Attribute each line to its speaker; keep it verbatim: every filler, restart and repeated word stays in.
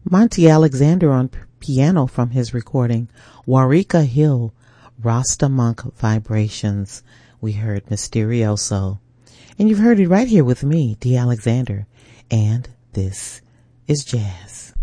Speaker 1: Monty Alexander on p- piano from his recording Warika Hill, Rasta Monk Vibrations. We heard Mysterioso. And you've heard it right here with me, D. Alexander. And this is Jazz.